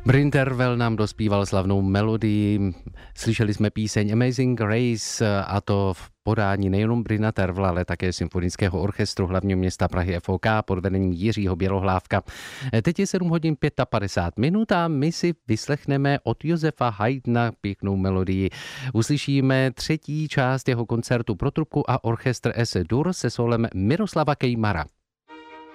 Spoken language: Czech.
Bryn Tervel nám dospíval slavnou melodii. Slyšeli jsme píseň Amazing Grace, a to v podání nejenom Bryna Tervla, ale také Symfonického orchestru hlavního města Prahy FOK pod vedením Jiřího Bělohlávka. Teď je 7 hodin 55 minut a my si vyslechneme od Josefa Haydna pěknou melodii. Uslyšíme třetí část jeho koncertu pro trubku a orchestr S-dur se solem Miroslava Kejmara.